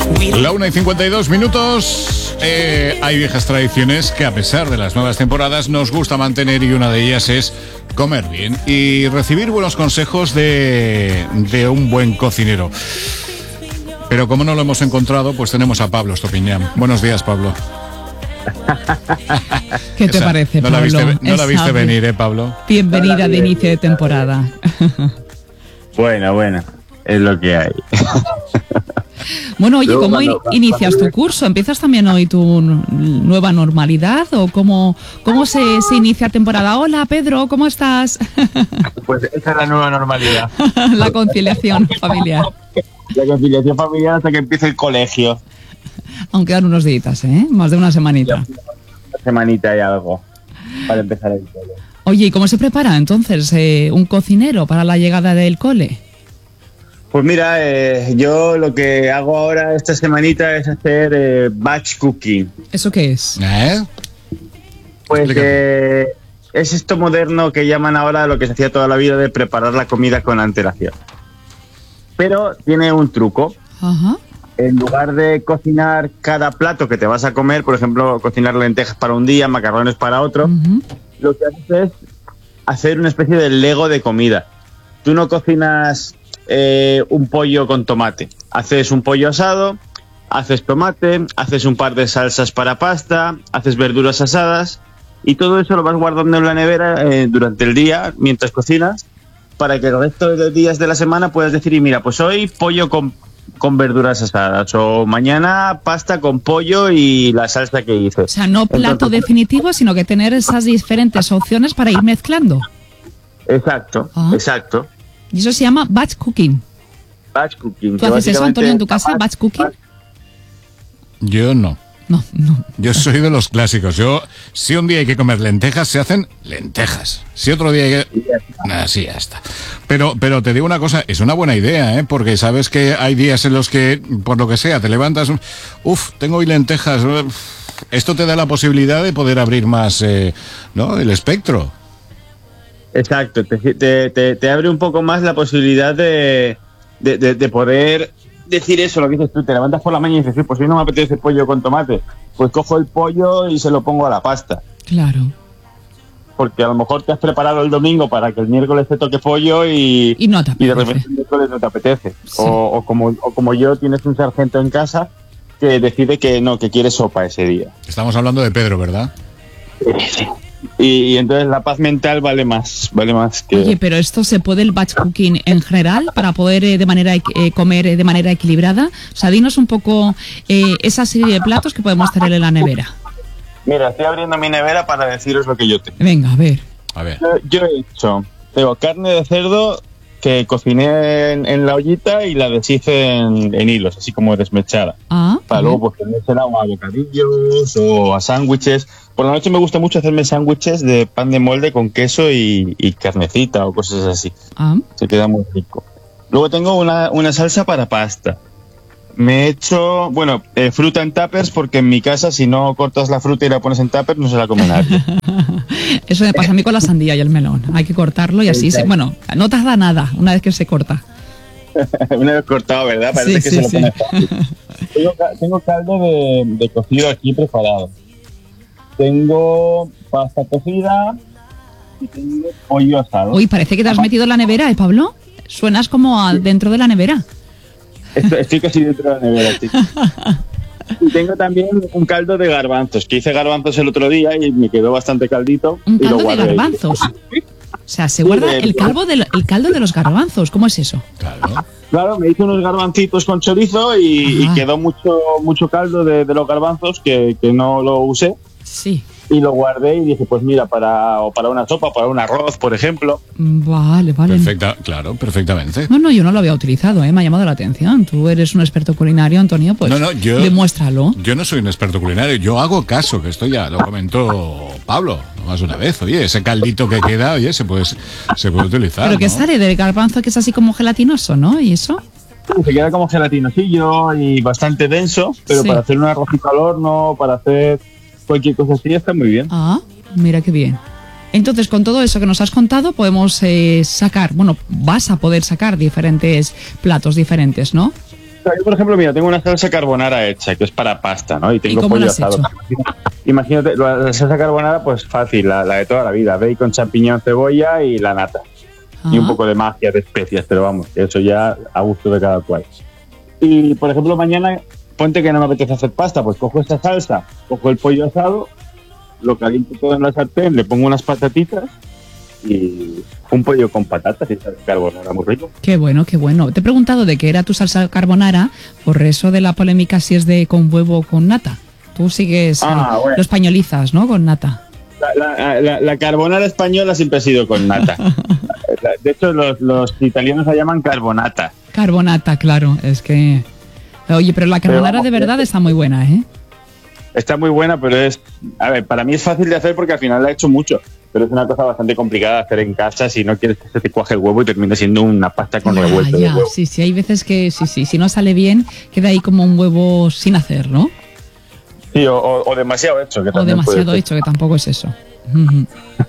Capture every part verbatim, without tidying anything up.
La una y cincuenta y dos minutos. Eh, hay viejas tradiciones que, a pesar de las nuevas temporadas, nos gusta mantener, y una de ellas es comer bien y recibir buenos consejos de, de un buen cocinero. Pero como no lo hemos encontrado, pues tenemos a Pablo Estopiñán. Buenos días, Pablo. ¿Qué te Esa, parece, no Pablo? La viste, no la viste Esa, venir, ¿eh, Pablo? Bienvenida de inicio de temporada. Bueno, bueno, es lo que hay. Bueno, oye, Luego, ¿cómo cuando, in- inicias tu curso? ¿Empiezas también hoy tu n- nueva normalidad? ¿O cómo, cómo se, se inicia temporada? Hola, Pedro, ¿cómo estás? Pues esa es la nueva normalidad. La conciliación familiar. La conciliación familiar hasta que empiece el colegio. Aún quedan unos días, ¿eh? Más de una semanita. Una semanita y algo para empezar el cole. Oye, ¿y cómo se prepara entonces eh, un cocinero para la llegada del cole? Pues mira, eh, yo lo que hago ahora esta semanita es hacer eh, batch cooking. ¿Eso qué es? ¿Eh? Pues Explícame. eh, es esto moderno que llaman ahora lo que se hacía toda la vida de preparar la comida con antelación. Pero tiene un truco. Ajá. En lugar de cocinar cada plato que te vas a comer, por ejemplo, cocinar lentejas para un día, macarrones para otro, Ujú. lo que haces es hacer una especie de Lego de comida. Tú no cocinas eh, un pollo con tomate. Haces un pollo asado, haces tomate, haces un par de salsas para pasta, haces verduras asadas, y todo eso lo vas guardando en la nevera eh, durante el día mientras cocinas, para que el resto de días de la semana puedas decir, y mira, pues hoy pollo con, con verduras asadas, o mañana pasta con pollo y la salsa que hice. O sea, no plato Entonces, definitivo, sino que tener esas diferentes opciones para ir mezclando. Exacto, Ah. exacto. Y eso se llama batch cooking. Batch cooking. ¿Tú que haces eso, Antonio, en tu básicamente- casa? ¿Batch cooking? Yo no. No, no. Yo soy de los clásicos. Yo, si un día hay que comer lentejas, se hacen lentejas. Si otro día hay que... Así ya está. Pero, pero te digo una cosa, es una buena idea, ¿eh? Porque sabes que hay días en los que, por lo que sea, te levantas... Uf, tengo hoy lentejas. uf. Esto te da la posibilidad de poder abrir más, eh, ¿no? El espectro. Exacto, te, te, te, te abre un poco más la posibilidad de, de, de, de poder decir eso, lo que dices tú, te levantas por la mañana y dices, sí, pues hoy no me apetece pollo con tomate, pues cojo el pollo y se lo pongo a la pasta, Claro. porque a lo mejor te has preparado el domingo para que el miércoles te toque pollo y, Y no te y de apetece. repente el miércoles no te apetece, Sí. o, o, como, o como yo, tienes un sargento en casa que decide que no, que quiere sopa ese día. Estamos hablando de Pedro, ¿verdad? Y, y entonces la paz mental vale más, vale más que... Oye, pero esto se puede el batch cooking en general para poder eh, de manera equ- eh, comer eh, de manera equilibrada. O sea, dinos un poco eh, esa serie de platos que podemos tener en la nevera. Mira, estoy abriendo mi nevera para deciros lo que yo tengo. Venga, a ver. A ver. Yo, yo he hecho, tengo carne de cerdo que cociné en, en la ollita y la deshice en, en hilos, así como desmechada. Ah, Para a luego ver. pues ponérsela a bocadillos o a sándwiches. Por la noche me gusta mucho hacerme sándwiches de pan de molde con queso y, y carnecita o cosas así. Ah, Se queda muy rico. Luego tengo una, una salsa para pasta. Me he hecho, bueno, eh, fruta en tuppers, porque en mi casa si no cortas la fruta y la pones en tuppers no se la come nadie. eso me pasa a mí con la sandía y el melón. Hay que cortarlo y así se... Bueno, no tarda nada una vez que se corta. Una vez cortado, ¿verdad? Parece Sí, que sí, se lo sí. pone fácil. Tengo, ca- tengo caldo de, de cocido aquí preparado. Tengo pasta cocida y tengo pollo asado. Uy, parece que te has metido en la nevera, ¿eh, Pablo? Suenas como a dentro de la nevera. Estoy, estoy casi dentro de la nevera, sí. Y tengo también un caldo de garbanzos, que hice garbanzos el otro día y me quedó bastante caldito. Un y lo caldo de guardé. garbanzos. O sea, se guarda el caldo, de, el caldo de los garbanzos. ¿Cómo es eso? Claro. Claro, me hice unos garbancitos con chorizo y, y Ajá. quedó mucho mucho caldo de, de los garbanzos que, que no lo usé. Sí. Y lo guardé y dije, pues mira, para, o para una sopa, para un arroz, por ejemplo. Vale, vale. Perfecta, claro, perfectamente. No, no, yo no lo había utilizado, ¿eh? Me ha llamado la atención. Tú eres un experto culinario, Antonio, pues No, no, yo- demuéstralo. Yo no soy un experto culinario, yo hago caso, que esto ya lo comentó Pablo más de una vez. Oye, ese caldito que queda, oye, se puede, se puede utilizar. Pero que ¿no? sale del garbanzo que es así como gelatinoso, ¿no? ¿Y eso? Se queda como gelatinosillo y bastante denso, pero Sí. para hacer un arrocito al horno, para hacer cualquier cosa así, está muy bien. Ah, mira qué bien. Entonces, con todo eso que nos has contado, podemos eh, sacar, bueno, vas a poder sacar diferentes platos diferentes, ¿no? Yo, por ejemplo, mira, tengo una salsa carbonara hecha, que es para pasta, ¿no? Y tengo ¿Y cómo pollo la has asado. hecho? Imagínate, la salsa carbonara, pues fácil, la, la de toda la vida. Bacon, champiñón, cebolla y la nata. Ajá. Y un poco de magia, de especias, pero vamos, eso ya a gusto de cada cual. Y, por ejemplo, mañana, ponte que no me apetece hacer pasta, pues cojo esta salsa, cojo el pollo asado, lo caliento todo en la sartén, le pongo unas patatitas y un pollo con patatas y salsa carbonara muy rico. Qué bueno, qué bueno. Te he preguntado de qué era tu salsa carbonara, por eso de la polémica si es de con huevo o con nata. Tú sigues, Ah, eh, bueno. lo españolizas, ¿no? Con nata. La, la, la, la carbonara española siempre ha sido con nata. De hecho, los, los italianos la llaman carbonata. Carbonata, claro, es que... Oye, pero la carbonara vamos, de verdad está muy buena, ¿eh? Está muy buena, pero es... A ver, para mí es fácil de hacer porque al final la he hecho mucho. Pero es una cosa bastante complicada de hacer en casa si no quieres que se te cuaje el huevo y termine siendo una pasta con Ya, revuelto de ya, huevo. sí, sí, hay veces que sí, sí, si no sale bien, queda ahí como un huevo sin hacer, ¿no? Sí, o, o, o demasiado hecho. Que O también puede demasiado ser. hecho, que tampoco es eso. Ujú.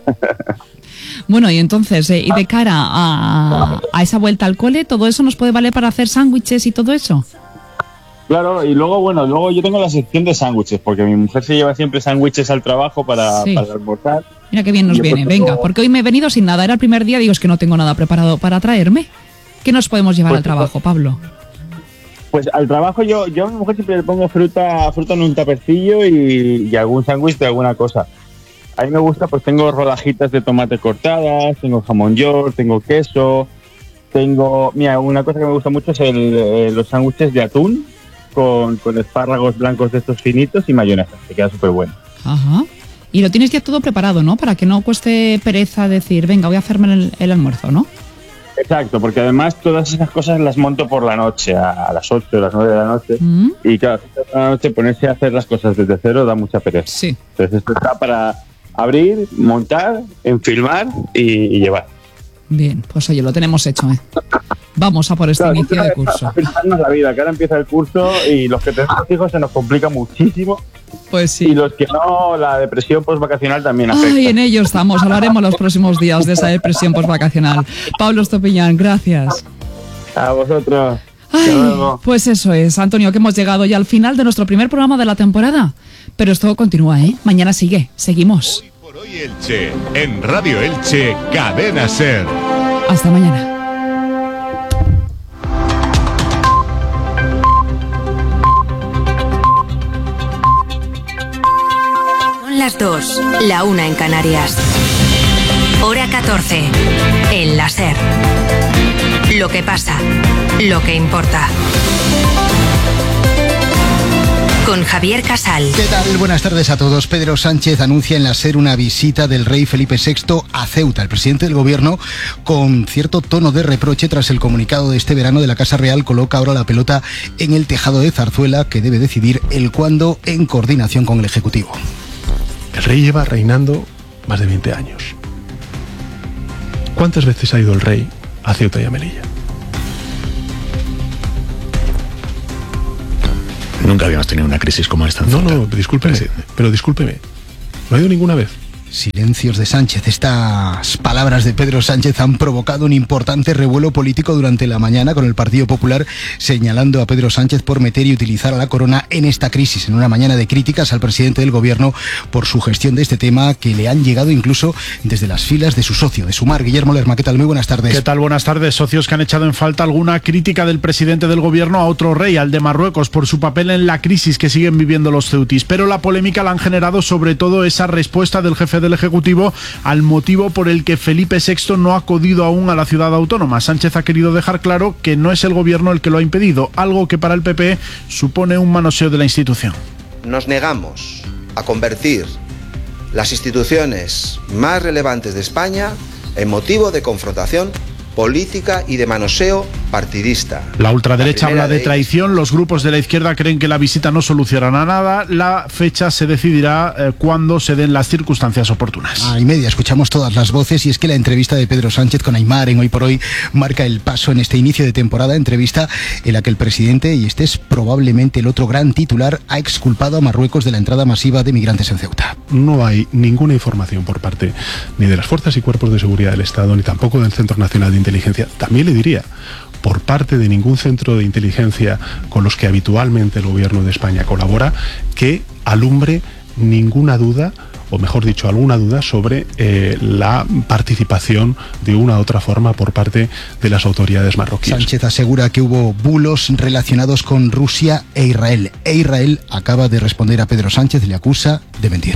Bueno, y entonces, eh, y de cara a, a esa vuelta al cole, ¿todo eso nos puede valer para hacer sándwiches y todo eso? Claro, y luego, bueno, luego yo tengo la sección de sándwiches, porque mi mujer se lleva siempre sándwiches al trabajo para, Sí. para almorzar. Mira qué bien nos Yo viene, pues, venga, tengo- porque hoy me he venido sin nada, era el primer día, digo, es que no tengo nada preparado para traerme. ¿Qué nos podemos llevar Pues, al trabajo, Pablo? Pues al trabajo yo, yo a mi mujer siempre le pongo fruta, fruta en un tapercillo y, y algún sándwich de alguna cosa. A mí me gusta, pues tengo rodajitas de tomate cortadas, tengo jamón york, tengo queso, tengo... Mira, una cosa que me gusta mucho es el, eh, los sándwiches de atún con, con espárragos blancos de estos finitos y mayonesa, que queda súper bueno. Ajá. Y lo tienes ya todo preparado, ¿no? Para que no cueste pereza decir, venga, voy a hacerme el, el almuerzo, ¿no? Exacto, porque además todas esas cosas las monto por la noche, a, a las ocho, a las nueve de la noche. Mm, Y claro, a la noche ponerse a hacer las cosas desde cero da mucha pereza. sí. Entonces esto está para abrir, montar, enfilmar y, y llevar. Bien, pues oye, lo tenemos hecho, ¿eh? Vamos a por este Claro, inicio de a curso. facilitarnos la vida, que ahora empieza el curso y los que tenemos hijos se nos complica muchísimo Pues y sí. los que no, la depresión postvacacional también afecta. Ay, en ello estamos. Hablaremos los próximos días de esa depresión postvacacional. Pablo Estopiñán, gracias. A vosotros. Hasta Ay, luego. pues eso es, Antonio, que hemos llegado ya al final de nuestro primer programa de la temporada. Pero esto continúa, ¿eh? Mañana sigue. Seguimos. Hoy por hoy Elche, en Radio Elche, Cadena Ser. Hasta mañana. Son las dos, la una en Canarias. Hora catorce, en la Ser. Lo que pasa, lo que importa. Con Javier Casal. ¿Qué tal? Buenas tardes a todos. Pedro Sánchez anuncia en la SER una visita del rey Felipe sexto a Ceuta. El presidente del gobierno, con cierto tono de reproche tras el comunicado de este verano de la Casa Real, coloca ahora la pelota en el tejado de Zarzuela, que debe decidir el cuándo en coordinación con el Ejecutivo. El rey lleva reinando más de veinte años. ¿Cuántas veces ha ido el rey a Ceuta y a Melilla? Nunca habíamos tenido una crisis como esta. en No, Ceuta. no, discúlpeme, pero discúlpeme. ¿No ha ido ninguna vez? Silencios de Sánchez. Estas palabras de Pedro Sánchez han provocado un importante revuelo político durante la mañana, con el Partido Popular señalando a Pedro Sánchez por meter y utilizar a la corona en esta crisis, en una mañana de críticas al presidente del gobierno por su gestión de este tema, que le han llegado incluso desde las filas de su socio, de Sumar. Guillermo Lerma, ¿qué tal? Muy buenas tardes. ¿Qué tal? Buenas tardes. Socios que han echado en falta alguna crítica del presidente del gobierno a otro rey, al de Marruecos, por su papel en la crisis que siguen viviendo los ceutis. Pero la polémica la han generado sobre todo esa respuesta del jefe del Ejecutivo al motivo por el que Felipe sexto no ha acudido aún a la ciudad autónoma. Sánchez ha querido dejar claro que no es el gobierno el que lo ha impedido, algo que para el P P supone un manoseo de la institución. Nos negamos a convertir las instituciones más relevantes de España en motivo de confrontación política y de manoseo partidista. La ultraderecha La primera habla de de traición, los grupos de la izquierda creen que la visita no solucionará nada, la fecha se decidirá eh, cuando se den las circunstancias oportunas. A y media escuchamos todas las voces, y es que la entrevista de Pedro Sánchez con Aymar en Hoy por Hoy marca el paso en este inicio de temporada, entrevista en la que el presidente, y este es probablemente el otro gran titular, ha exculpado a Marruecos de la entrada masiva de migrantes en Ceuta. No hay ninguna información por parte ni de las fuerzas y cuerpos de seguridad del Estado, ni tampoco del Centro Nacional de Inteligencia. También le diría, por parte de ningún centro de inteligencia con los que habitualmente el gobierno de España colabora que alumbre ninguna duda, o mejor dicho, alguna duda sobre eh, la participación de una u otra forma por parte de las autoridades marroquíes. Sánchez asegura que hubo bulos relacionados con Rusia e Israel. E Israel acaba de responder a Pedro Sánchez, le acusa de mentir.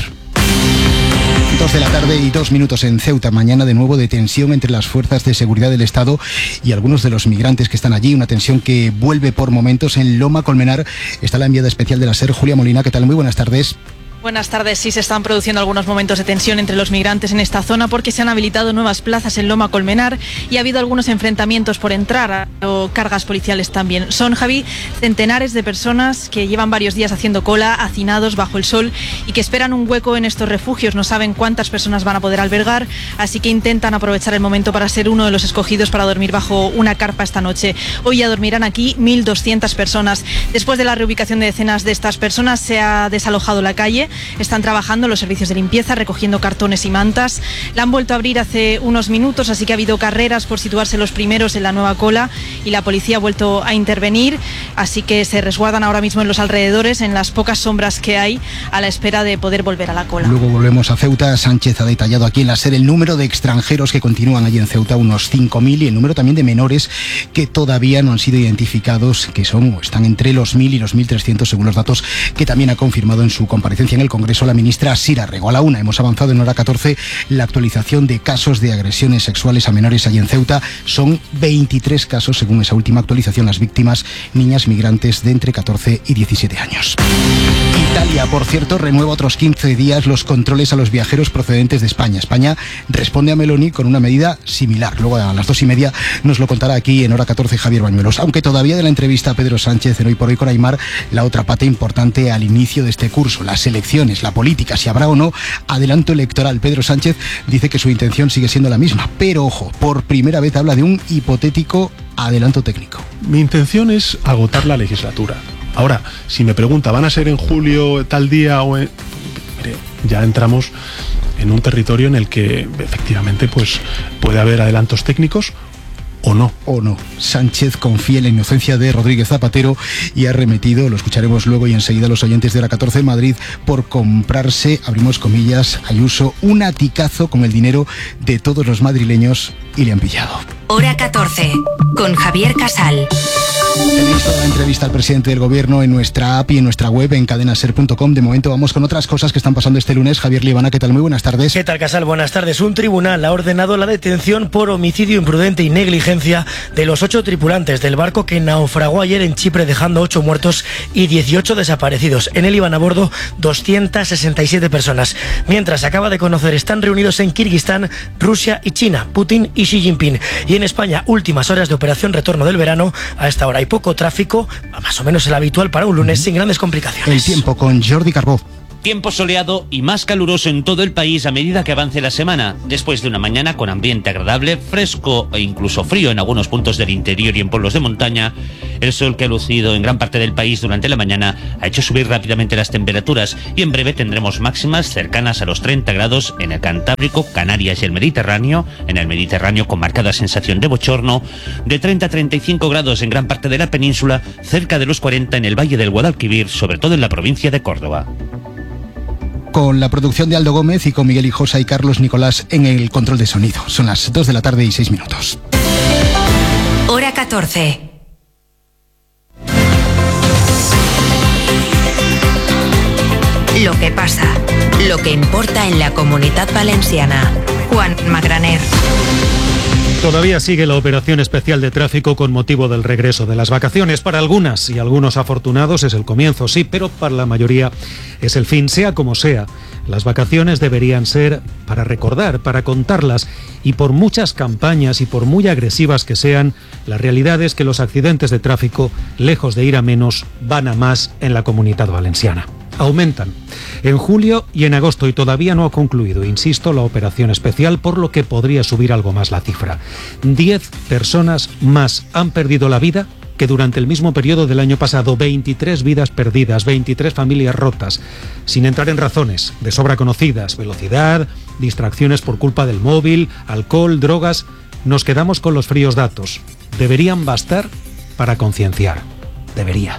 Dos de la tarde y dos minutos en Ceuta. Mañana de nuevo de tensión entre las fuerzas de seguridad del Estado y algunos de los migrantes que están allí. Una tensión que vuelve por momentos. En Loma Colmenar está la enviada especial de la SER, Julia Molina. ¿Qué tal? Muy buenas tardes. Buenas tardes. Sí, se están produciendo algunos momentos de tensión entre los migrantes en esta zona porque se han habilitado nuevas plazas en Loma Colmenar y ha habido algunos enfrentamientos por entrar o cargas policiales también. Son, Javi, centenares de personas que llevan varios días haciendo cola, hacinados bajo el sol y que esperan un hueco en estos refugios. No saben cuántas personas van a poder albergar, así que intentan aprovechar el momento para ser uno de los escogidos para dormir bajo una carpa esta noche. Hoy ya dormirán aquí mil doscientas personas. Después de la reubicación de decenas de estas personas se ha desalojado la calle. Están trabajando los servicios de limpieza, recogiendo cartones y mantas. La han vuelto a abrir hace unos minutos, así que ha habido carreras por situarse los primeros en la nueva cola y la policía ha vuelto a intervenir, así que se resguardan ahora mismo en los alrededores, en las pocas sombras que hay, a la espera de poder volver a la cola. Luego volvemos a Ceuta. Sánchez ha detallado aquí en la SER el número de extranjeros que continúan allí en Ceuta, unos cinco mil, y el número también de menores que todavía no han sido identificados, que son o están entre los mil y los mil trescientos según los datos que también ha confirmado en su comparecencia en el Congreso la ministra Sira Rego. A la una hemos avanzado en hora catorce la actualización de casos de agresiones sexuales a menores allí en Ceuta. Son veintitrés casos según esa última actualización. Las víctimas, niñas migrantes de entre catorce y diecisiete años. Italia, por cierto, renueva otros quince días los controles a los viajeros procedentes de España. España responde a Meloni con una medida similar. Luego a las dos y media nos lo contará aquí en hora catorce Javier Bañuelos. Aunque todavía de la entrevista a Pedro Sánchez en Hoy por Hoy con Aymar, la otra pata importante al inicio de este curso, las elecciones, la política, si habrá o no adelanto electoral. Pedro Sánchez dice que su intención sigue siendo la misma, pero ojo, por primera vez habla de un hipotético adelanto técnico. Mi intención es agotar la legislatura. Ahora, si me pregunta, ¿van a ser en julio tal día o en...? Mire, ya entramos en un territorio en el que efectivamente pues puede haber adelantos técnicos o no. O no. Sánchez confía en la inocencia de Rodríguez Zapatero y ha remetido, lo escucharemos luego y enseguida los oyentes de hora catorce en Madrid, por comprarse, abrimos comillas, Ayuso, un aticazo con el dinero de todos los madrileños y le han pillado. Hora catorce, con Javier Casal. Tenéis toda la entrevista al presidente del gobierno en nuestra app y en nuestra web en cadena ser punto com. De momento vamos con otras cosas que están pasando este lunes. Javier Liebana, ¿qué tal? Muy buenas tardes. ¿Qué tal, Casal? Buenas tardes. Un tribunal ha ordenado la detención por homicidio imprudente y negligencia de los ocho tripulantes del barco que naufragó ayer en Chipre, dejando ocho muertos y dieciocho desaparecidos. En él iban a bordo doscientas sesenta y siete personas. Mientras, se acaba de conocer, están reunidos en Kirguistán, Rusia y China, Putin y Xi Jinping. Y en España, últimas horas de operación retorno del verano. A esta hora hay poco tráfico, más o menos el habitual para un lunes, sin grandes complicaciones. El tiempo con Jordi Carbó. Tiempo soleado y más caluroso en todo el país a medida que avance la semana, después de una mañana con ambiente agradable, fresco e incluso frío en algunos puntos del interior y en pueblos de montaña. El sol que ha lucido en gran parte del país durante la mañana ha hecho subir rápidamente las temperaturas y en breve tendremos máximas cercanas a los treinta grados en el Cantábrico, Canarias y el Mediterráneo. En el Mediterráneo con marcada sensación de bochorno, de treinta a treinta y cinco grados en gran parte de la península, cerca de los cuarenta en el Valle del Guadalquivir, sobre todo en la provincia de Córdoba. Con la producción de Aldo Gómez y con Miguel Hijosa y Carlos Nicolás en el control de sonido. Son las dos de la tarde y seis minutos. Hora catorce. Lo que pasa, lo que importa en la Comunitat Valenciana. Juan Magraner. Todavía sigue la operación especial de tráfico con motivo del regreso de las vacaciones. Para algunas y algunos afortunados es el comienzo, sí, pero para la mayoría es el fin. Sea como sea, las vacaciones deberían ser para recordar, para contarlas, y por muchas campañas y por muy agresivas que sean, la realidad es que los accidentes de tráfico, lejos de ir a menos, van a más en la Comunitat Valenciana. Aumentan en julio y en agosto y todavía no ha concluido, insisto, la operación especial, por lo que podría subir algo más la cifra. Diez personas más han perdido la vida que durante el mismo periodo del año pasado. Veintitrés vidas perdidas, veintitrés familias rotas, sin entrar en razones de sobra conocidas: velocidad, distracciones por culpa del móvil, alcohol, drogas. Nos quedamos con los fríos datos. Deberían bastar para concienciar. Debería.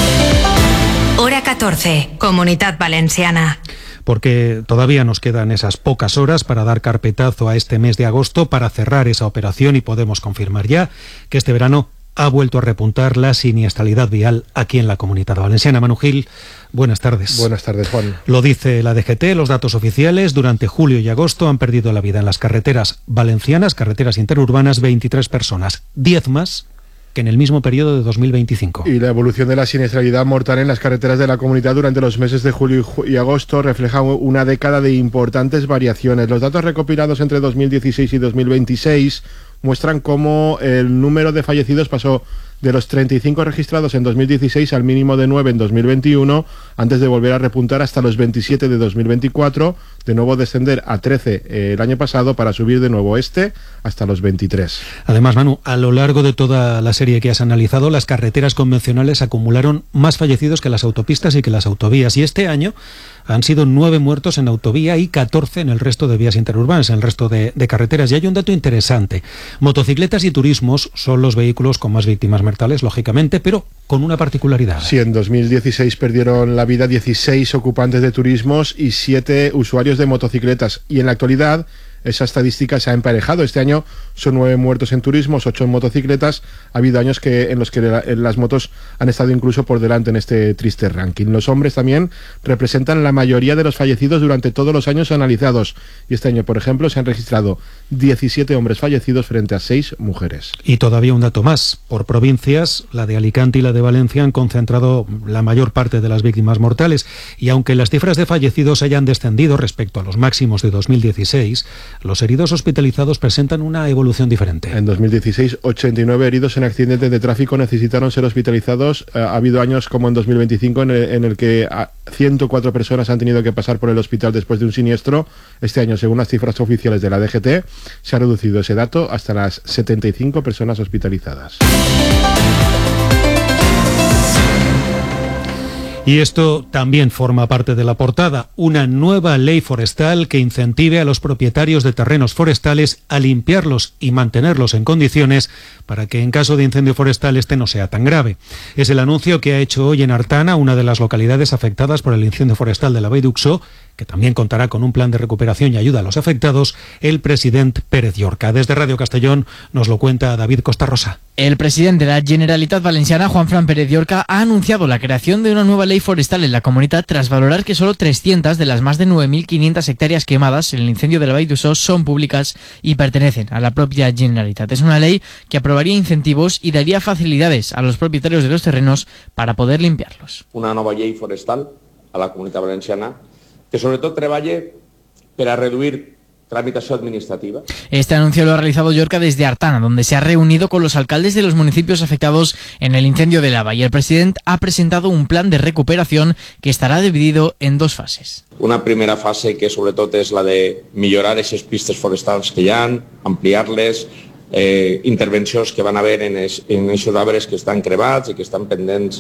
Hora catorce, Comunidad Valenciana. Porque todavía nos quedan esas pocas horas para dar carpetazo a este mes de agosto, para cerrar esa operación, y podemos confirmar ya que este verano ha vuelto a repuntar la siniestralidad vial aquí en la Comunidad Valenciana. Manu Gil, buenas tardes. Buenas tardes, Juan. Lo dice la D G T, los datos oficiales: durante julio y agosto han perdido la vida en las carreteras valencianas, carreteras interurbanas, veintitrés personas, diez más que en el mismo periodo de dos mil veinticinco. Y la evolución de la siniestralidad mortal en las carreteras de la comunidad durante los meses de julio y, ju- y agosto refleja una década de importantes variaciones. Los datos recopilados entre dos mil dieciséis y dos mil veintiséis muestran cómo el número de fallecidos pasó de los treinta y cinco registrados en dos mil dieciséis al mínimo de nueve en dos mil veintiuno, antes de volver a repuntar hasta los veintisiete de dos mil veinticuatro, de nuevo descender a trece eh, el año pasado, para subir de nuevo este hasta los veintitrés. Además, Manu, a lo largo de toda la serie que has analizado, las carreteras convencionales acumularon más fallecidos que las autopistas y que las autovías, y este año han sido nueve muertos en autovía y catorce en el resto de vías interurbanas, en el resto de, de carreteras. Y hay un dato interesante: motocicletas y turismos son los vehículos con más víctimas mortales, lógicamente, pero con una particularidad. Sí, en dos mil dieciséis perdieron la vida dieciséis ocupantes de turismos y siete usuarios de motocicletas, y en la actualidad esa estadística se ha emparejado. Este año son nueve muertos en turismos, ocho en motocicletas. Ha habido años que en los que la, en las motos han estado incluso por delante en este triste ranking. Los hombres también representan la mayoría de los fallecidos durante todos los años analizados, y este año, por ejemplo, se han registrado diecisiete hombres fallecidos frente a seis mujeres. Y todavía un dato más: por provincias, la de Alicante y la de Valencia han concentrado la mayor parte de las víctimas mortales, y aunque las cifras de fallecidos hayan descendido respecto a los máximos de dos mil dieciséis, los heridos hospitalizados presentan una evolución diferente. En dos mil dieciséis, ochenta y nueve heridos en accidentes de tráfico necesitaron ser hospitalizados. Ha habido años como en dos mil veinticinco en el, en el que ciento cuatro personas han tenido que pasar por el hospital después de un siniestro. Este año, según las cifras oficiales de la D G T, se ha reducido ese dato hasta las setenta y cinco personas hospitalizadas. Y esto también forma parte de la portada: una nueva ley forestal que incentive a los propietarios de terrenos forestales a limpiarlos y mantenerlos en condiciones para que en caso de incendio forestal este no sea tan grave. Es el anuncio que ha hecho hoy en Artana, una de las localidades afectadas por el incendio forestal de la Vall d'Uixó, que también contará con un plan de recuperación y ayuda a los afectados, el presidente Pérez Llorca. Desde Radio Castellón nos lo cuenta David Costa Rosa. El presidente de la Generalitat Valenciana, Juanfran Pérez Llorca, ha anunciado la creación de una nueva ley forestal en la comunidad tras valorar que solo trescientas de las más de nueve mil quinientas hectáreas quemadas en el incendio de la Vall d'Uixó son públicas y pertenecen a la propia Generalitat. Es una ley que aprobaría incentivos y daría facilidades a los propietarios de los terrenos para poder limpiarlos. Una nova llei forestal a la Comunitat Valenciana que sobretot treballe per a reduir tramitació administrativa. Este anuncio lo ha realizado Llorca desde Artana, donde se ha reunido con los alcaldes de los municipios afectados en el incendio de Lava, y el presidente ha presentado un plan de recuperación que estará dividido en dos fases. Una primera fase que sobretot és la de millorar aquestes pistes forestals que hi ha, ampliar-les, eh, intervencions que van haver en aquests arbres que estan cremats i que estan pendents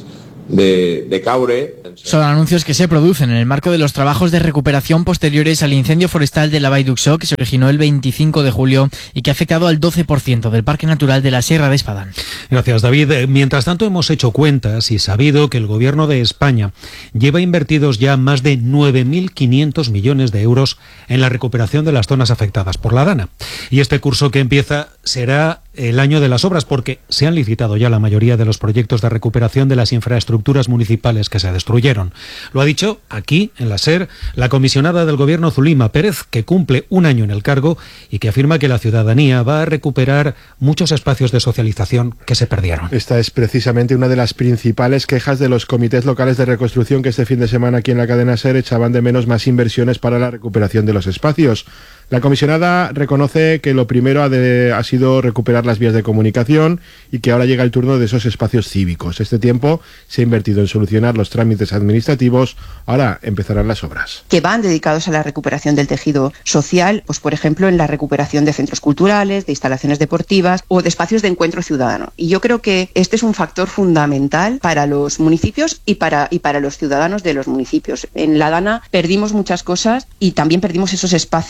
De, de caure. Son anuncios que se producen en el marco de los trabajos de recuperación posteriores al incendio forestal de la Vall d'Uixó, que se originó el veinticinco de julio y que ha afectado al doce por ciento del Parque Natural de la Sierra de Espadán. Gracias, David. Mientras tanto, hemos hecho cuentas y sabido que el Gobierno de España lleva invertidos ya más de nueve mil quinientos millones de euros en la recuperación de las zonas afectadas por la Dana. Y este curso que empieza será el año de las obras, porque se han licitado ya la mayoría de los proyectos de recuperación de las infraestructuras municipales que se destruyeron. Lo ha dicho aquí, en la SER, la comisionada del Gobierno Zulima Pérez, que cumple un año en el cargo y que afirma que la ciudadanía va a recuperar muchos espacios de socialización que se perdieron. Esta es precisamente una de las principales quejas de los comités locales de reconstrucción, que este fin de semana aquí en la cadena SER echaban de menos más inversiones para la recuperación de los espacios. La comisionada reconoce que lo primero ha, de, ha sido recuperar las vías de comunicación y que ahora llega el turno de esos espacios cívicos. Este tiempo se ha invertido en solucionar los trámites administrativos, ahora empezarán las obras. Que van dedicados a la recuperación del tejido social, pues por ejemplo en la recuperación de centros culturales, de instalaciones deportivas o de espacios de encuentro ciudadano. Y yo creo que este es un factor fundamental para los municipios y para, y para los ciudadanos de los municipios. En la Dana perdimos muchas cosas y también perdimos esos espacios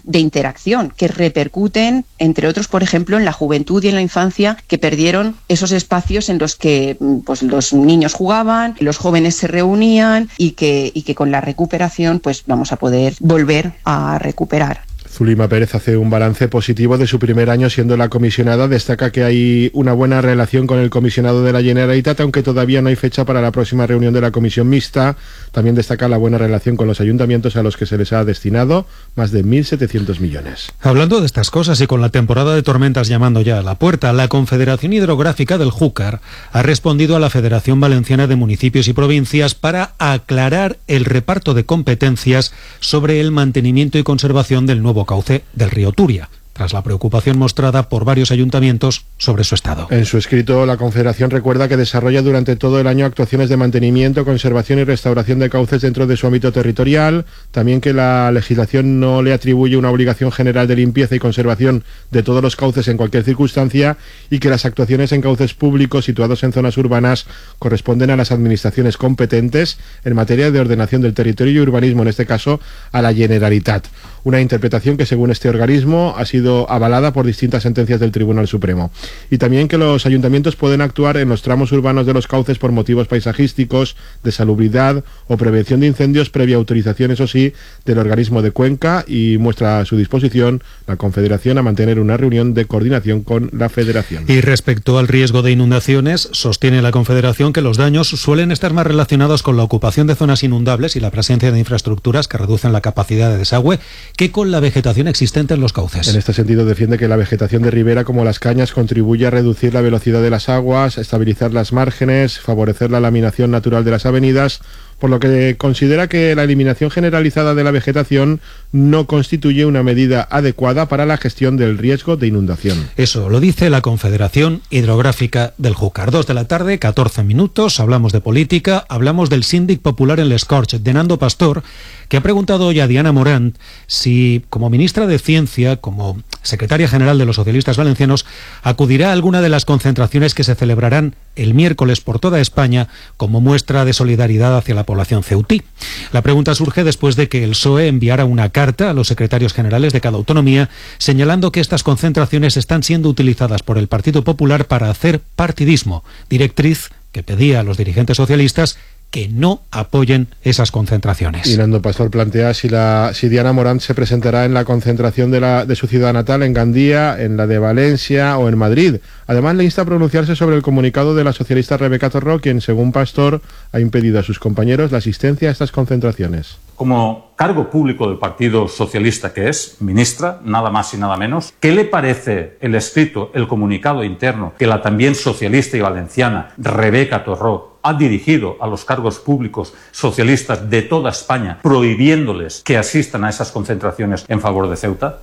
de interacción que repercuten, entre otros, por ejemplo, en la juventud y en la infancia, que perdieron esos espacios en los que pues, los niños jugaban, los jóvenes se reunían y que, y que con la recuperación pues, vamos a poder volver a recuperar. Zulima Pérez hace un balance positivo de su primer año siendo la comisionada. Destaca que hay una buena relación con el comisionado de la Generalitat, aunque todavía no hay fecha para la próxima reunión de la comisión mixta. También destaca la buena relación con los ayuntamientos a los que se les ha destinado más de mil setecientos millones. Hablando de estas cosas y con la temporada de tormentas llamando ya a la puerta, la Confederación Hidrográfica del Júcar ha respondido a la Federación Valenciana de Municipios y Provincias para aclarar el reparto de competencias sobre el mantenimiento y conservación del nuevo cauce del río Turia, tras la preocupación mostrada por varios ayuntamientos sobre su estado. En su escrito, la Confederación recuerda que desarrolla durante todo el año actuaciones de mantenimiento, conservación y restauración de cauces dentro de su ámbito territorial, también que la legislación no le atribuye una obligación general de limpieza y conservación de todos los cauces en cualquier circunstancia y que las actuaciones en cauces públicos situados en zonas urbanas corresponden a las administraciones competentes en materia de ordenación del territorio y urbanismo, en este caso a la Generalitat. Una interpretación que, según este organismo, ha sido avalada por distintas sentencias del Tribunal Supremo. Y también que los ayuntamientos pueden actuar en los tramos urbanos de los cauces por motivos paisajísticos, de salubridad o prevención de incendios, previa autorización, eso sí, del organismo de Cuenca, y muestra a su disposición la Confederación a mantener una reunión de coordinación con la Federación. Y respecto al riesgo de inundaciones, sostiene la Confederación que los daños suelen estar más relacionados con la ocupación de zonas inundables y la presencia de infraestructuras que reducen la capacidad de desagüe que con la vegetación existente en los cauces. En este sentido, defiende que la vegetación de ribera, como las cañas, contribuye a reducir la velocidad de las aguas, estabilizar las márgenes, favorecer la laminación natural de las avenidas, por lo que considera que la eliminación generalizada de la vegetación no constituye una medida adecuada para la gestión del riesgo de inundación. Eso lo dice la Confederación Hidrográfica del Júcar. Dos de la tarde, catorce minutos, hablamos de política, hablamos del síndic popular en Les Corts, de Nando Pastor, que ha preguntado hoy a Diana Morant si, como ministra de Ciencia, como secretaria general de los socialistas valencianos, acudirá a alguna de las concentraciones que se celebrarán el miércoles por toda España como muestra de solidaridad hacia la población ceutí. La pregunta surge después de que el P S O E enviara una carta a los secretarios generales de cada autonomía señalando que estas concentraciones están siendo utilizadas por el Partido Popular para hacer partidismo, directriz que pedía a los dirigentes socialistas que no apoyen esas concentraciones. Y Nando Pastor plantea si, la, si Diana Morant se presentará en la concentración de, la, de su ciudad natal, en Gandía, en la de Valencia o en Madrid. Además, le insta a pronunciarse sobre el comunicado de la socialista Rebeca Torró, quien, según Pastor, ha impedido a sus compañeros la asistencia a estas concentraciones. Como cargo público del Partido Socialista que es, ministra, nada más y nada menos, ¿qué le parece el escrito, el comunicado interno que la también socialista y valenciana Rebeca Torró ha dirigido a los cargos públicos socialistas de toda España, prohibiéndoles que asistan a esas concentraciones en favor de Ceuta?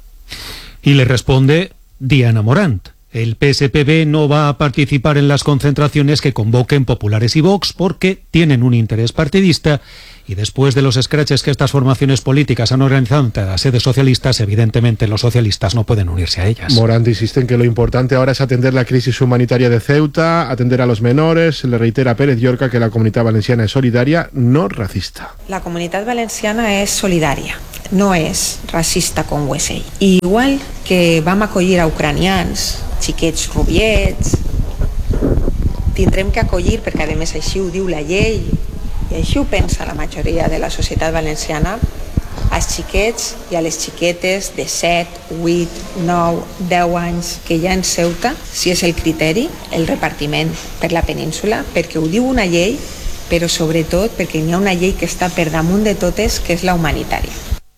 Y le responde Diana Morant. El P S P B no va a participar en las concentraciones que convoquen Populares y Vox porque tienen un interés partidista y después de los escraches que estas formaciones políticas han organizado ante las sedes socialistas, evidentemente los socialistas no pueden unirse a ellas. Morant insiste en que lo importante ahora es atender la crisis humanitaria de Ceuta, atender a los menores. Le reitera a Pérez Llorca que la comunitat valenciana es solidaria, no racista. La comunitat valenciana és solidària, no és racista com U S A. Igual que vam acollir a ucranians, xiquets rubiets, tindrem que acollir, perquè a més així ho diu la llei, i així ho pensa la majoria de la societat valenciana, als xiquets i a les xiquetes de set, vuit, nou, deu anys que hi ha en Ceuta, si és el criteri, el repartiment per la península, perquè ho diu una llei, però sobretot perquè hi ha una llei que està per damunt de totes, que és la humanitària.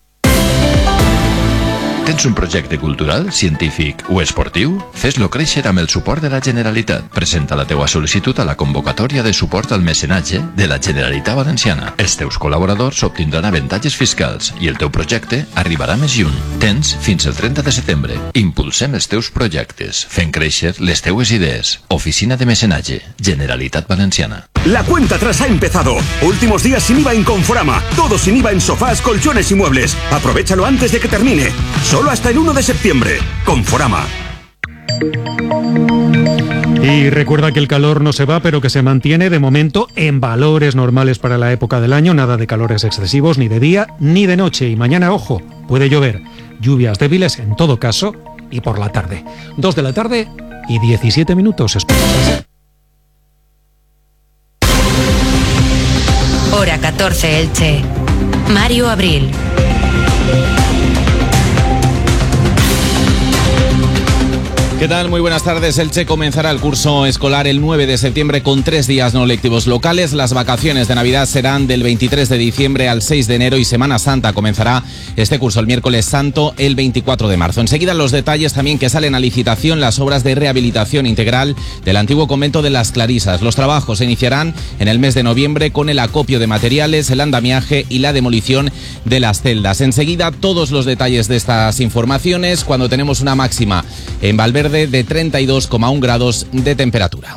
Tens un projecte cultural, científic o esportiu? Fes-lo créixer amb el suport de la Generalitat. Presenta la teua sol·licitud a la convocatòria de suport al mecenatge de la Generalitat Valenciana. Els teus col·laboradors obtindran avantatges fiscals i el teu projecte arribarà més lluny. Tens fins el trenta de setembre. Impulsem els teus projectes, fent créixer les teues idees. Oficina de Mecenatge, Generalitat Valenciana. La cuenta atrás ha empezado. Últimos días sin I V A en Conforama. Todo sin I V A en sofás, colchones y muebles. Aprovechalo antes de que termine. Solo hasta el uno de septiembre. Conforama. Y recuerda que el calor no se va, pero que se mantiene de momento en valores normales para la época del año. Nada de calores excesivos ni de día ni de noche. Y mañana, ojo, puede llover. lluvias débiles en todo caso y por la tarde. Dos de la tarde y diecisiete minutos. Escuchas. Hora catorce, Elche. Mario Abril. ¿Qué tal? Muy buenas tardes. Elche comenzará el curso escolar el nueve de septiembre con tres días no lectivos locales. Las vacaciones de Navidad serán del veintitrés de diciembre al seis de enero y Semana Santa comenzará este curso el miércoles santo el veinticuatro de marzo. Enseguida los detalles también que salen a licitación las obras de rehabilitación integral del antiguo convento de las Clarisas. Los trabajos se iniciarán en el mes de noviembre con el acopio de materiales, el andamiaje y la demolición de las celdas. Enseguida todos los detalles de estas informaciones cuando tenemos una máxima en Valverde de treinta y dos coma uno grados de temperatura.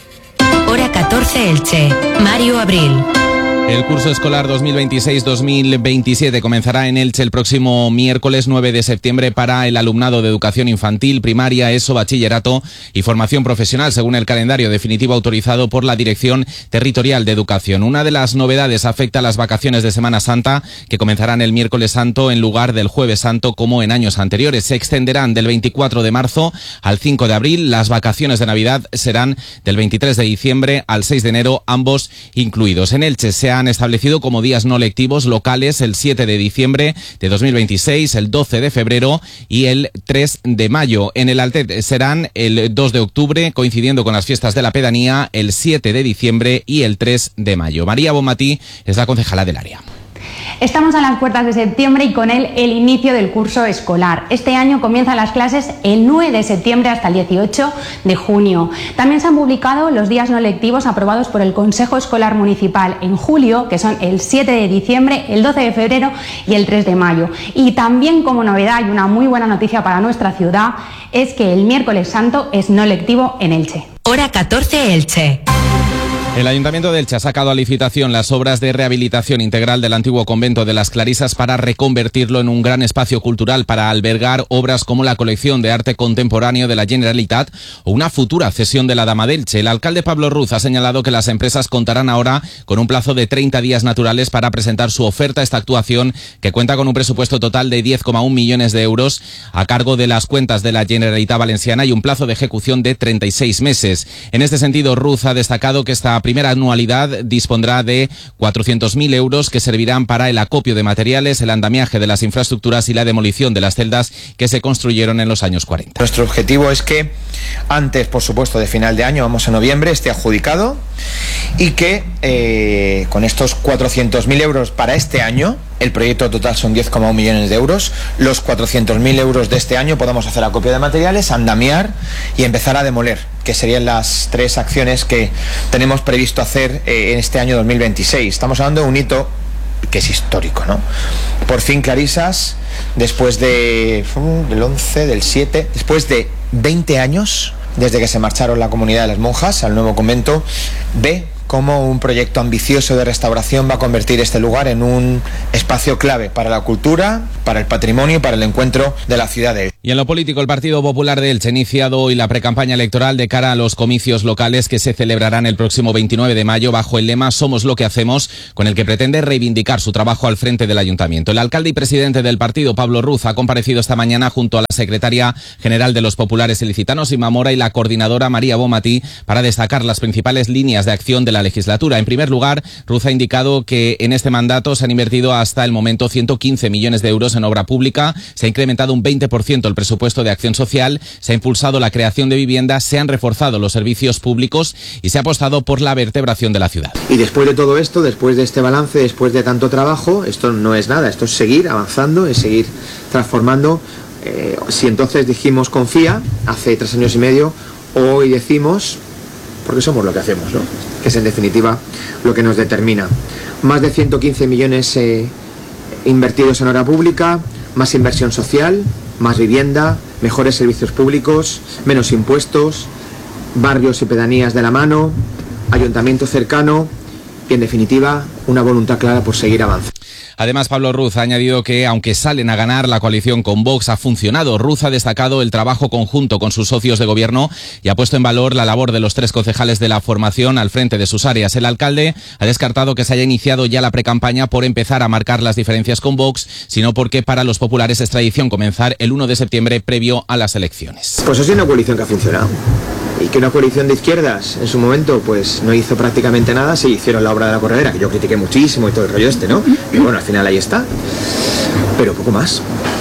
Hora catorce, Elche. Mario Abril. El curso escolar dos mil veintiséis dos mil veintisiete comenzará en Elche el próximo miércoles nueve de septiembre para el alumnado de educación infantil, primaria, ESO, bachillerato y formación profesional, según el calendario definitivo autorizado por la Dirección Territorial de Educación. Una de las novedades afecta a las vacaciones de Semana Santa, que comenzarán el miércoles santo en lugar del jueves santo como en años anteriores. Se extenderán del veinticuatro de marzo al cinco de abril. Las vacaciones de Navidad serán del veintitrés de diciembre al seis de enero, ambos incluidos. En Elche se han establecido como días no lectivos locales el siete de diciembre de dos mil veintiséis, el doce de febrero y el tres de mayo. En el Altet serán el dos de octubre, coincidiendo con las fiestas de la pedanía, el siete de diciembre y el tres de mayo. María Bonmatí es la concejala del área. Estamos a las puertas de septiembre y con él el inicio del curso escolar. Este año comienzan las clases el nueve de septiembre hasta el dieciocho de junio. También se han publicado los días no lectivos aprobados por el Consejo Escolar Municipal en julio, que son el siete de diciembre, el doce de febrero y el tres de mayo. Y también como novedad y una muy buena noticia para nuestra ciudad es que el miércoles santo es no lectivo en Elche. Hora catorce, Elche. El Ayuntamiento de Elche ha sacado a licitación las obras de rehabilitación integral del antiguo convento de las Clarisas para reconvertirlo en un gran espacio cultural para albergar obras como la colección de arte contemporáneo de la Generalitat o una futura cesión de la Dama de Elche. El alcalde Pablo Ruz ha señalado que las empresas contarán ahora con un plazo de treinta días naturales para presentar su oferta a esta actuación, que cuenta con un presupuesto total de diez coma uno millones de euros a cargo de las cuentas de la Generalitat Valenciana y un plazo de ejecución de treinta y seis meses. En este sentido, Ruz ha destacado que esta primera anualidad dispondrá de cuatrocientos mil euros que servirán para el acopio de materiales, el andamiaje de las infraestructuras y la demolición de las celdas que se construyeron en los años cuarenta. Nuestro objetivo es que antes, por supuesto, de final de año, vamos a noviembre, esté adjudicado y que eh, con estos cuatrocientos mil euros para este año, el proyecto total son diez coma uno millones de euros, los cuatrocientos mil euros de este año podamos hacer acopio de materiales, andamiar y empezar a demoler, que serían las tres acciones que tenemos previsto hacer eh, en este año dos mil veintiséis. Estamos hablando de un hito que es histórico, ¿no? Por fin Clarisas, después de uh, del once, del siete, después de veinte años desde que se marcharon la comunidad de las monjas al nuevo convento, ve cómo un proyecto ambicioso de restauración va a convertir este lugar en un espacio clave para la cultura, para el patrimonio y para el encuentro de la ciudad de Elche. Y en lo político, el Partido Popular de Elche ha iniciado hoy la precampaña electoral de cara a los comicios locales que se celebrarán el próximo veintinueve de mayo bajo el lema Somos lo que hacemos, con el que pretende reivindicar su trabajo al frente del ayuntamiento. El alcalde y presidente del partido, Pablo Ruz, ha comparecido esta mañana junto a la secretaria general de los populares ilicitanos, Inma Mora, y la coordinadora María Bonmatí para destacar las principales líneas de acción de la legislatura. En primer lugar, Ruz ha indicado que en este mandato se han invertido hasta el momento ciento quince millones de euros en obra pública, se ha incrementado un veinte por ciento el presupuesto de acción social, se ha impulsado la creación de viviendas, se han reforzado los servicios públicos y se ha apostado por la vertebración de la ciudad. Y después de todo esto, después de este balance, después de tanto trabajo, esto no es nada, esto es seguir avanzando, es seguir transformando. Eh, si entonces dijimos confía, hace tres años y medio, hoy decimos, porque somos lo que hacemos, ¿no? Que es en definitiva lo que nos determina. Más de ciento quince millones eh, invertidos en obra pública, más inversión social, más vivienda, mejores servicios públicos, menos impuestos, barrios y pedanías de la mano, ayuntamiento cercano y en definitiva una voluntad clara por seguir avanzando. Además, Pablo Ruz ha añadido que, aunque salen a ganar, la coalición con Vox ha funcionado. Ruz ha destacado el trabajo conjunto con sus socios de gobierno y ha puesto en valor la labor de los tres concejales de la formación al frente de sus áreas. El alcalde ha descartado que se haya iniciado ya la precampaña por empezar a marcar las diferencias con Vox, sino porque para los populares es tradición comenzar el uno de septiembre previo a las elecciones. Pues ha sido una coalición que ha funcionado. Y que una coalición de izquierdas en su momento pues no hizo prácticamente nada, sí hicieron la obra de la corredera, que yo critiqué muchísimo y todo el rollo este, ¿no? Y bueno, al final ahí está, pero poco más.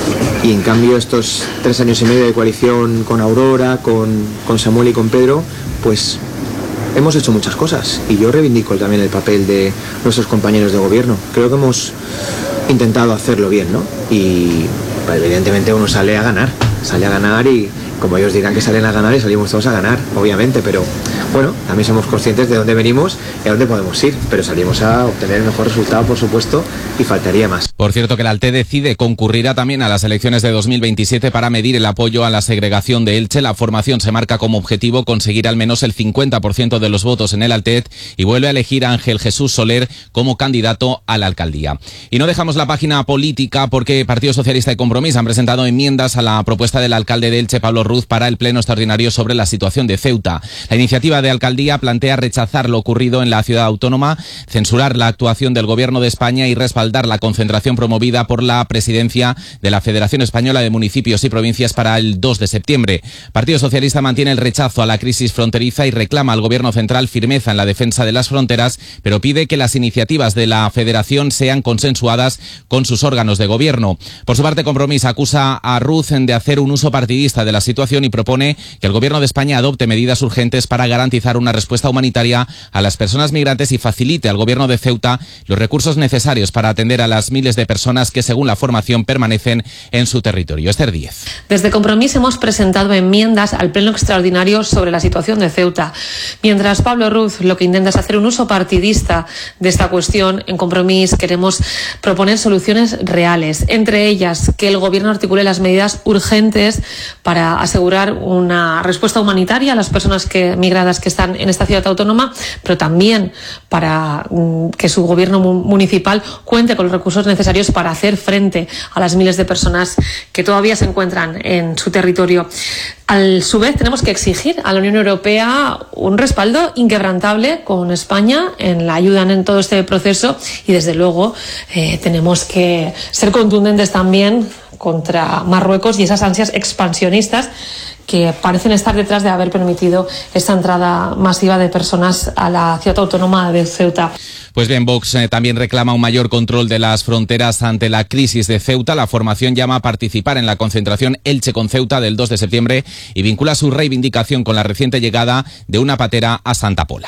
Y en cambio estos tres años y medio de coalición con Aurora, con, con Samuel y con Pedro, pues hemos hecho muchas cosas. Y yo reivindico también el papel de nuestros compañeros de gobierno. Creo que hemos intentado hacerlo bien, ¿no? Y pues, evidentemente uno sale a ganar, sale a ganar y... como ellos dirán que salen a ganar y salimos todos a ganar, obviamente, pero bueno, también somos conscientes de dónde venimos y a dónde podemos ir, pero salimos a obtener el mejor resultado, por supuesto, y faltaría más. Por cierto, que el ALTE decide concurrirá también a las elecciones de dos mil veintisiete para medir el apoyo a la segregación de Elche. La formación se marca como objetivo conseguir al menos el cincuenta por ciento de los votos en el ALTET y vuelve a elegir a Ángel Jesús Soler como candidato a la alcaldía. Y no dejamos la página política porque Partido Socialista y Compromís han presentado enmiendas a la propuesta del alcalde de Elche, Pablo Ruz, para el pleno extraordinario sobre la situación de Ceuta. La iniciativa de alcaldía plantea rechazar lo ocurrido en la ciudad autónoma, censurar la actuación del Gobierno de España y respaldar la concentración promovida por la presidencia de la Federación Española de Municipios y Provincias para el dos de septiembre. Partido Socialista mantiene el rechazo a la crisis fronteriza y reclama al Gobierno central firmeza en la defensa de las fronteras, pero pide que las iniciativas de la Federación sean consensuadas con sus órganos de gobierno. Por su parte, Compromís acusa a Ruz de hacer un uso partidista de la situación y propone que el Gobierno de España adopte medidas urgentes para garantizar una respuesta humanitaria a las personas migrantes y facilite al Gobierno de Ceuta los recursos necesarios para atender a las miles de personas que, según la formación, permanecen en su territorio. Esther Díez. Desde Compromís hemos presentado enmiendas al pleno extraordinario sobre la situación de Ceuta. Mientras Pablo Ruz lo que intenta es hacer un uso partidista de esta cuestión, en Compromís queremos proponer soluciones reales, entre ellas que el Gobierno articule las medidas urgentes para asegurar una respuesta humanitaria a las personas que, migradas que están en esta ciudad autónoma, pero también para mm, que su gobierno municipal cuente con los recursos necesarios para hacer frente a las miles de personas que todavía se encuentran en su territorio. A su vez, tenemos que exigir a la Unión Europea un respaldo inquebrantable con España en la ayuda en todo este proceso y, desde luego, eh, tenemos que ser contundentes también contra Marruecos y esas ansias expansionistas que parecen estar detrás de haber permitido esta entrada masiva de personas a la ciudad autónoma de Ceuta. Pues bien, Vox eh, también reclama un mayor control de las fronteras ante la crisis de Ceuta. La formación llama a participar en la concentración Elche con Ceuta del dos de septiembre y vincula su reivindicación con la reciente llegada de una patera a Santa Pola.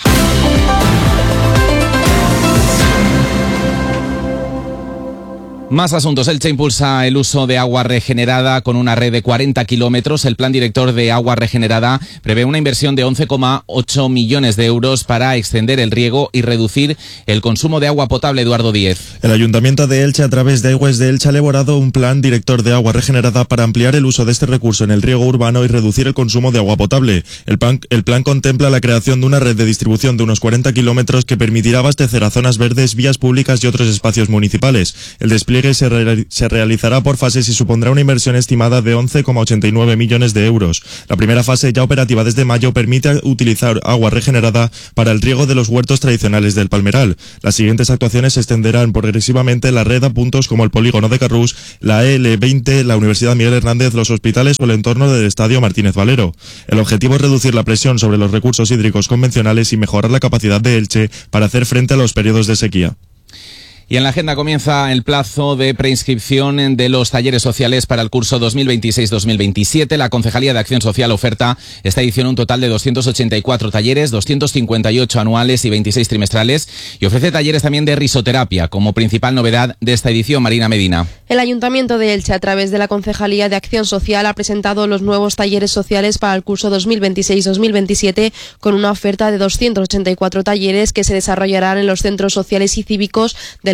Más asuntos. Elche impulsa el uso de agua regenerada con una red de cuarenta kilómetros. El plan director de agua regenerada prevé una inversión de once coma ocho millones de euros para extender el riego y reducir el consumo de agua potable. Eduardo Díez. El Ayuntamiento de Elche, a través de Aigües de Elche, ha elaborado un plan director de agua regenerada para ampliar el uso de este recurso en el riego urbano y reducir el consumo de agua potable. El plan, el plan contempla la creación de una red de distribución de unos cuarenta kilómetros que permitirá abastecer a zonas verdes, vías públicas y otros espacios municipales. El despliegue Se, re se realizará por fases y supondrá una inversión estimada de once coma ochenta y nueve millones de euros. La primera fase, ya operativa desde mayo, permite utilizar agua regenerada para el riego de los huertos tradicionales del Palmeral. Las siguientes actuaciones se extenderán progresivamente la red a puntos como el polígono de Carrús, la E L veinte, la Universidad Miguel Hernández, los hospitales o el entorno del Estadio Martínez Valero. El objetivo es reducir la presión sobre los recursos hídricos convencionales y mejorar la capacidad de Elche para hacer frente a los periodos de sequía. Y en la agenda comienza el plazo de preinscripción de los talleres sociales para el curso dos mil veintiséis dos mil veintisiete. La Concejalía de Acción Social oferta esta edición un total de doscientos ochenta y cuatro talleres, doscientos cincuenta y ocho anuales y veintiséis trimestrales, y ofrece talleres también de risoterapia como principal novedad de esta edición. Marina Medina. El Ayuntamiento de Elche, a través de la Concejalía de Acción Social, ha presentado los nuevos talleres sociales para el curso dos mil veintiséis dos mil veintisiete con una oferta de doscientos ochenta y cuatro talleres que se desarrollarán en los centros sociales y cívicos del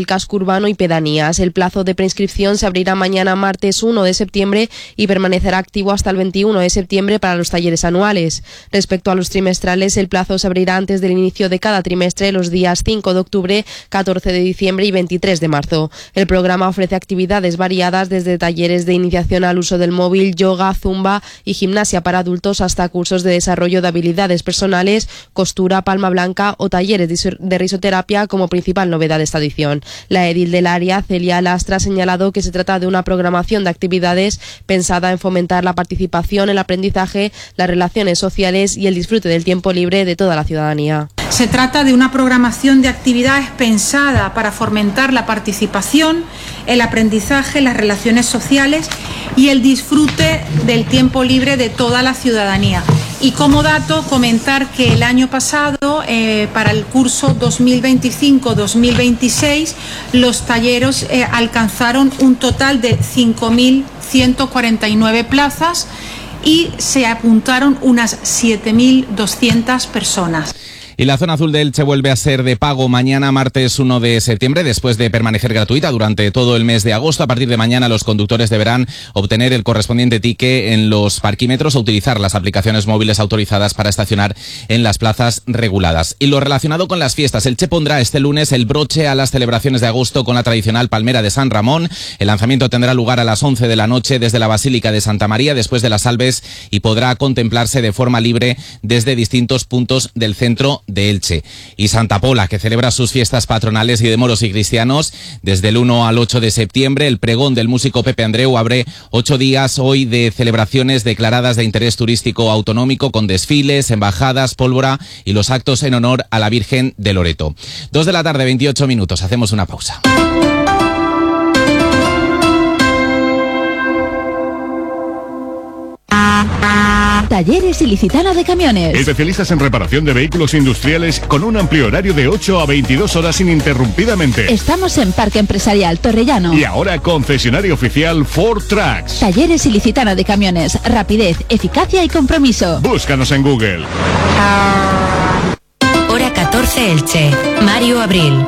del casco urbano y pedanías. El plazo de preinscripción se abrirá mañana martes uno de septiembre y permanecerá activo hasta el veintiuno de septiembre para los talleres anuales. Respecto a los trimestrales, el plazo se abrirá antes del inicio de cada trimestre los días cinco de octubre, catorce de diciembre y veintitrés de marzo. El programa ofrece actividades variadas desde talleres de iniciación al uso del móvil, yoga, zumba y gimnasia para adultos hasta cursos de desarrollo de habilidades personales, costura, palma blanca o talleres de risoterapia como principal novedad de esta edición. La edil del área, Celia Lastra, ha señalado que se trata de una programación de actividades pensada en fomentar la participación, el aprendizaje, las relaciones sociales y el disfrute del tiempo libre de toda la ciudadanía. Se trata de una programación de actividades pensada para fomentar la participación, el aprendizaje, las relaciones sociales y el disfrute del tiempo libre de toda la ciudadanía. Y como dato, comentar que el año pasado, eh, para el curso dos mil veinticinco dos mil veintiséis, los talleres eh, alcanzaron un total de cinco mil ciento cuarenta y nueve plazas y se apuntaron unas siete mil doscientas personas. Y la zona azul de Elche vuelve a ser de pago mañana, martes uno de septiembre, después de permanecer gratuita durante todo el mes de agosto. A partir de mañana los conductores deberán obtener el correspondiente ticket en los parquímetros o utilizar las aplicaciones móviles autorizadas para estacionar en las plazas reguladas. Y lo relacionado con las fiestas, Elche pondrá este lunes el broche a las celebraciones de agosto con la tradicional Palmera de San Ramón. El lanzamiento tendrá lugar a las once de la noche desde la Basílica de Santa María, después de las Salves, y podrá contemplarse de forma libre desde distintos puntos del centro de Elche. Y Santa Pola, que celebra sus fiestas patronales y de moros y cristianos desde el uno al ocho de septiembre. El pregón del músico Pepe Andreu abre ocho días hoy de celebraciones declaradas de interés turístico autonómico, con desfiles, embajadas, pólvora y los actos en honor a la Virgen de Loreto. Dos de la tarde, veintiocho minutos. Hacemos una pausa. Talleres Ilicitano de Camiones. Especialistas en reparación de vehículos industriales con un amplio horario de ocho a veintidós horas ininterrumpidamente. Estamos en Parque Empresarial Torrellano. Y ahora concesionario oficial Ford Trucks. Talleres Ilicitano de Camiones. Rapidez, eficacia y compromiso. Búscanos en Google. Hora catorce Elche. Mario Abril.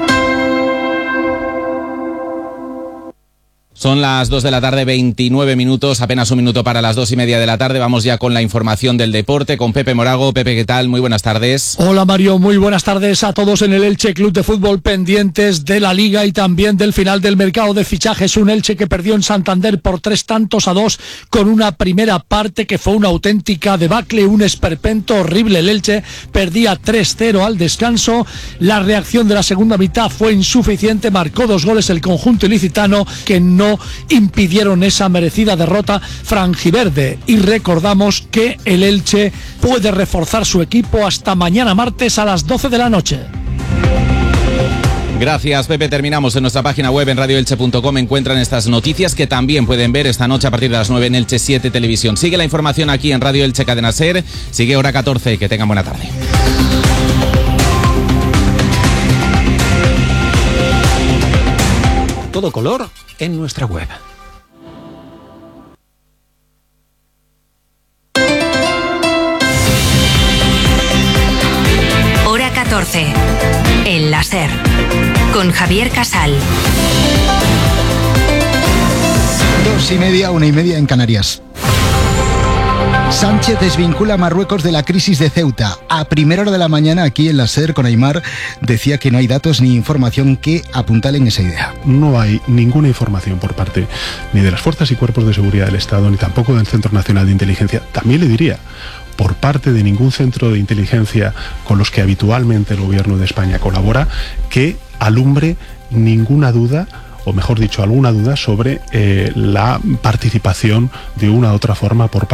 Son las dos de la tarde, veintinueve minutos, apenas un minuto para las dos y media de la tarde. Vamos ya con la información del deporte, con Pepe Morago. Pepe, ¿qué tal? Muy buenas tardes. Hola Mario, muy buenas tardes a todos en el Elche Club de Fútbol, pendientes de la Liga y también del final del mercado de fichajes. Un Elche que perdió en Santander por tres tantos a dos, con una primera parte que fue una auténtica debacle, un esperpento horrible. El Elche perdía tres cero al descanso. La reacción de la segunda mitad fue insuficiente, marcó dos goles el conjunto ilicitano que no impidieron esa merecida derrota franjiverde. Y recordamos que el Elche puede reforzar su equipo hasta mañana martes a las doce de la noche. Gracias, Pepe. Terminamos. En nuestra página web en radio elche punto com encuentran estas noticias que también pueden ver esta noche a partir de las nueve en Elche siete Televisión. Sigue la información aquí en Radio Elche Cadena Ser. Sigue hora catorce. Que tengan buena tarde. Todo color en nuestra web. Hora catorce. El láser. Con Javier Casal. Dos y media, una y media en Canarias. Sánchez desvincula a Marruecos de la crisis de Ceuta. A primera hora de la mañana, aquí en la SER con Aimar, decía que no hay datos ni información que apuntalen esa idea. No hay ninguna información por parte ni de las fuerzas y cuerpos de seguridad del Estado, ni tampoco del Centro Nacional de Inteligencia. También le diría, por parte de ningún centro de inteligencia con los que habitualmente el Gobierno de España colabora, que alumbre ninguna duda, o mejor dicho, alguna duda sobre eh, la participación de una u otra forma por parte